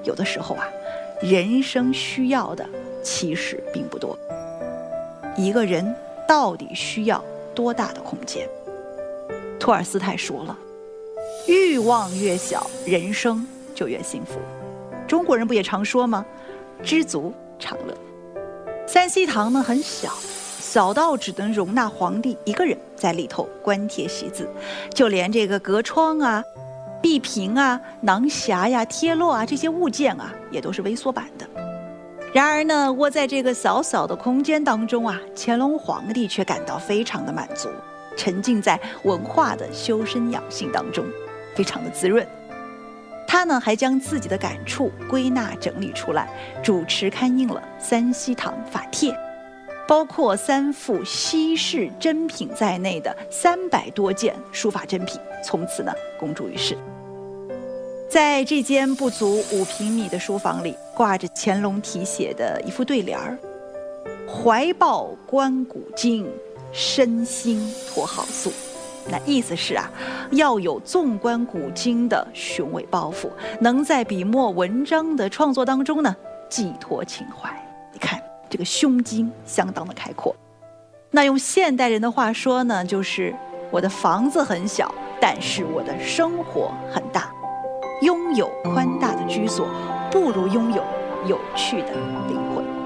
有的时候啊，人生需要的其实并不多。一个人到底需要多大的空间？托尔斯泰说了，欲望越小，人生就越幸福。中国人不也常说吗？知足常乐。三希堂呢很小，小到只能容纳皇帝一个人在里头观帖习字，就连这个隔窗啊、壁屏啊、囊匣呀、贴落啊这些物件啊，也都是微缩版的。然而呢，窝在这个小小的空间当中啊，乾隆皇帝却感到非常的满足，沉浸在文化的修身养性当中，非常的滋润。他呢还将自己的感触归纳整理出来，主持刊印了三希堂法帖，包括3幅稀世珍品在内的300多件书法珍品，从此呢公诸于世。在这间不足5平米的书房里，挂着乾隆题写的一副对联儿：怀抱观古今，身心托好素。那意思是啊，要有纵观古今的雄伟抱负，能在笔墨文章的创作当中呢寄托情怀。你看这个胸襟相当的开阔。那用现代人的话说呢，就是我的房子很小，但是我的生活很大。拥有宽大的居所，不如拥有有趣的灵魂。